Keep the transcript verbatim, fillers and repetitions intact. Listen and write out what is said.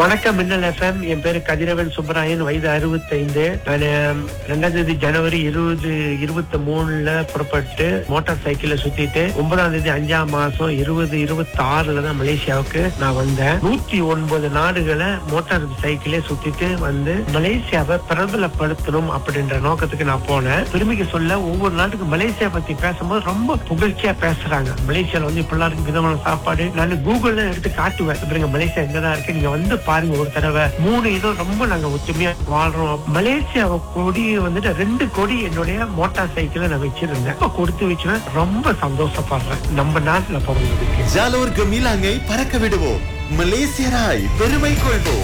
வணக்கம் மின்னல் எஃப்எம். என் பேரு கதிரவன் சுப்பராயன், வயது அறுபத்தைந்து. நான் ரெண்டாம் தேதி ஜனவரி இருபது இருபத்தி மூணுல புறப்பட்டு மோட்டார் சைக்கிள்ல சுத்திட்டு ஒன்பதாம் தேதி அஞ்சாம் மாசம் இருபது இருபத்தி ஆறுல தான் மலேசியாவுக்கு நான் வந்தேன். நூத்தி ஒன்பது நாடுகளை மோட்டார் சைக்கிளே சுத்திட்டு வந்து மலேசியாவை பிரபலப்படுத்தணும் அப்படின்ற நோக்கத்துக்கு நான் போனேன். பெருமைக்கு சொல்ல, ஒவ்வொரு நாட்டுக்கு மலேசியா பத்தி பேசும்போது ரொம்ப புகழ்ச்சியா பேசுறாங்க. மலேசியால வந்து இப்ப எல்லாருக்கும் விதமான சாப்பாடு நான் கூகுள்ல எடுத்து காட்டுவேன். பாருங்க மலேசியா எங்கதான் இருக்கு, நீங்க வந்து பாருங்க ஒரு தடவை. மூணு இதும் ரொம்ப நாங்க ஒற்றுமையா வாழ்றோம். மலேசியா கொடி வந்துட்டு ரெண்டு கொடி என்னுடைய மோட்டார் சைக்கிள நான் வச்சிருந்தேன். இப்ப கொடுத்து வச்சுவேன். ரொம்ப சந்தோஷப்படுறேன் நம்ம நாட்டுல பிறந்ததுக்கு. ஜாலோர் கமிலாங்கை பறக்க விடுவோம், மலேசியராய் பெருமை கொள்வோம்.